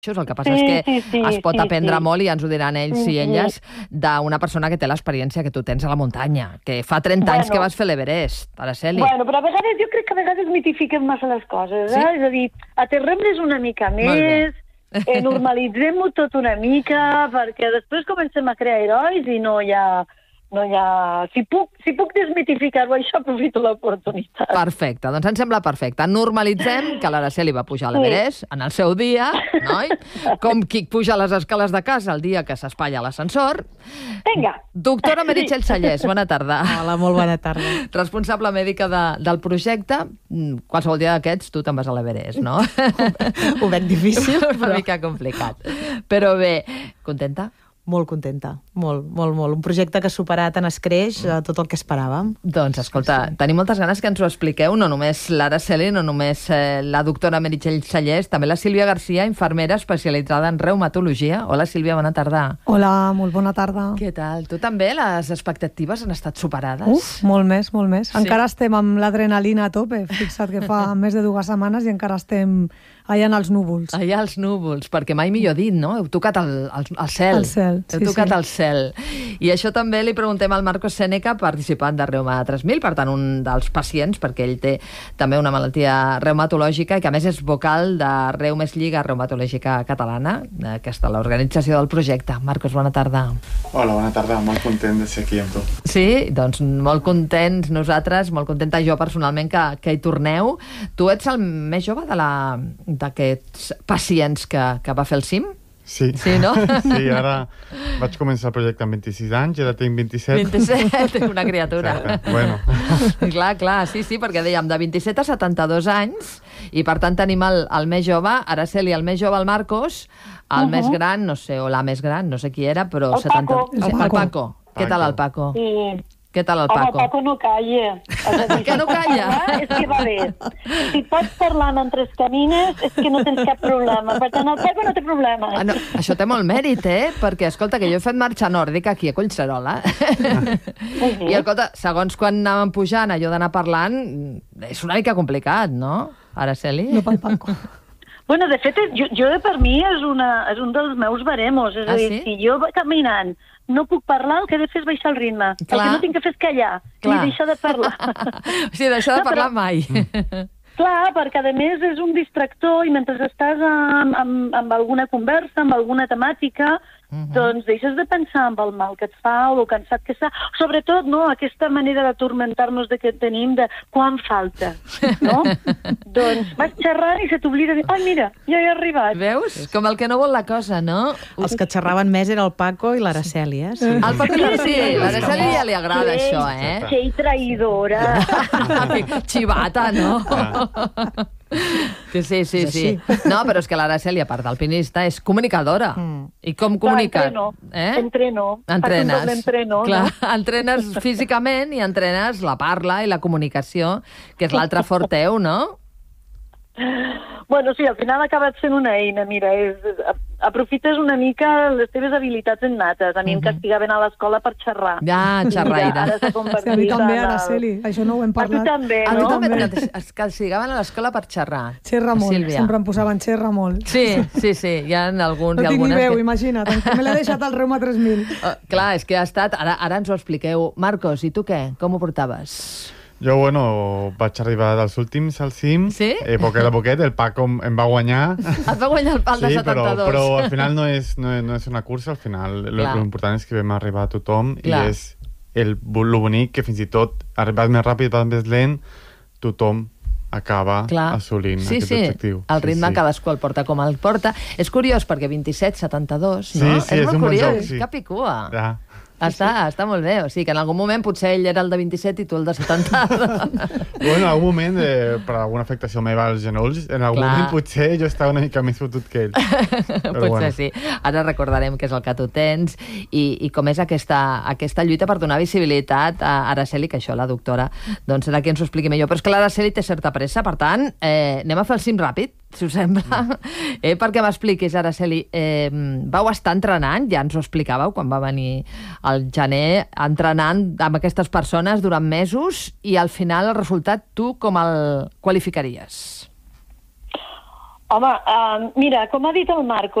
El que passa és que es pot aprendre molt, i ja ens ho diran ells i elles, d'una persona que té l'experiència que tu tens a la muntanya, que fa 30 anys que vas fer l'Everest, Araceli. Bueno, però a vegades, jo crec que a vegades mitifiquem massa les coses, eh? És a dir, aterrem-les una mica més, normalitzem-ho tot una mica, perquè després comencem a crear herois i no hi ha... Si puc desmitificar-ho, això aprofito l'oportunitat. Perfecte, doncs em sembla perfecte. Normalitzem que l'Araceli va pujar a l'Everest en el seu dia, noi? Com qui puja les escales de casa el dia que s'espatlla l'ascensor. Vinga. Doctora Meritxell Sallés, bona tarda. Hola, molt bona tarda. Responsable mèdica del projecte. Qualsevol dia d'aquests tu te'n vas a l'Everest, no? Ho veig difícil, però... Una mica complicat. Però bé, contenta? Molt contenta, molt. Un projecte que ha superat en escreix tot el que esperàvem. Doncs, escolta, tenim moltes ganes que ens ho expliqueu, no només l'Araceli, no només la doctora Meritxell Sallés, també la Sílvia Garcia, infermera especialitzada en reumatologia. Hola, Sílvia, bona tarda. Hola, molt bona tarda. Què tal? Tu també? Les expectatives han estat superades? Molt més. Sí. Encara estem amb l'adrenalina a tope. Fixa't que fa més de 2 setmanes i encara estem allà en els núvols. Allà als núvols, perquè mai millor dit, no? Heu tocat el cel. El cel, sí. Heu tocat el cel. I això també li preguntem al Marcos Sèneca, participant de Reuma 3000, per tant, un dels pacients, perquè ell té també una malaltia reumatològica i que a més és vocal de Reumes Lliga Reumatològica Catalana, aquesta l'organització del projecte. Marcos, bona tarda. Hola, bona tarda. Molt content de ser aquí amb tu. Sí, doncs molt contents nosaltres, molt contenta jo personalment que hi torneu. Tu ets el més jove d'aquests pacients que va fer el CIM? Sí. Sí, no? Sí, ara vaig començar el projecte amb 26 anys, ara tinc 27. 27, una criatura. Exacte. Bueno. Clar, sí, perquè dèiem de 27 a 72 anys, i per tant tenim el més jove, Araceli, el més jove, el Marcos, el més gran, no sé, o la més gran, no sé qui era, però... El Paco. El Paco. Què tal el Paco? Sí. Què tal el Home, Paco? el Paco no calla. Que no calla? És que va bé. Si pots parlar mentre camines, és que no tens cap problema. Per tant, el Paco no té problema. No, això té molt mèrit, Perquè, escolta, que jo he fet marxa nòrdica aquí a Collserola. I, escolta, segons quan anàvem pujant, allò d'anar parlant, és una mica complicat, no, Araceli? No pel Paco. Bueno, de fet, jo per mi és un dels meus baremos. És a dir, si jo caminant no puc parlar, el que he de fer és baixar el ritme. El que no tinc que fer és callar i deixar de parlar. O sigui, deixar de parlar mai. Clar, perquè a més és un distractor i mentre estàs amb alguna conversa, amb alguna temàtica, doncs deixes de pensar en el mal que et fa o el cansat que està. Sobretot, no, aquesta manera de tormentar-nos que tenim de quan falta, no? Doncs vas xerrant i se t'oblida de dir, ai, mira, ja he arribat. Veus? Com el que no vol la cosa, no? Els que xerraven més era el Paco i l'Araceli, Sí. El Paco sí, l'Araceli ja li agrada això, Que traïdora. Xivata, no? Sí. No, però és que l'Araceli, a part d'alpinista, és comunicadora. I com comunica? Entreno. Entrenes. Clar, entrenes físicament i entrenes la parla i la comunicació, que és l'altre fort teu, no? Bueno, sí, al final ha acabat sent una eina, mira, aprofites una mica les teves habilitats innates. A mi em castigaven a l'escola per xerrar. Ja, xerraire. Ara s'ha convertit a mi també, Araceli, això no ho hem parlat. A tu també, no? no? A tu també es castigaven a l'escola per xerrar. Xerra molt, Sílvia. sempre em posaven xerra molt. Sí, hi ha alguns no i algunes... No tinc ni veu, imagina't, me l'he deixat al Reuma 3000. Clar, és que ha estat... Ara ens ho expliqueu. Marcos, i tu què? Com ho portaves? Jo, vaig arribar dels últims al cim. Sí? Poquet a poquet, el Paco em va guanyar. Et va guanyar el pal de 72. Però al final no és una cursa, al final l'important és que vam arribar a tothom. Clar. I és el bonic que fins i tot arribat més ràpid, vas més lent, tothom acaba assolint aquest objectiu. El ritme cadascú el porta com el porta. És curiós perquè 27-72, no? Sí, és molt curiós, sí. cap i cua. Ja. Està molt bé, o sigui que en algun moment potser ell era el de 27 i tu el de 70. En algun moment, per alguna afectació meva als genolls, en algun moment potser jo estava una mica més fotut que ell. Potser sí. Ara recordarem què és el que tu tens i com és aquesta lluita per donar visibilitat a Araceli, que això la doctora doncs serà qui ens ho expliqui millor. Però és que l'Araceli té certa pressa, per tant, anem a fer el cim ràpid, si us sembla. Perquè m'expliquis, Araceli, vau estar entrenant, ja ens ho explicàveu quan va venir al gener, entrenant amb aquestes persones durant mesos i al final el resultat tu com el qualificaries? Home, mira, com ha dit el Marc,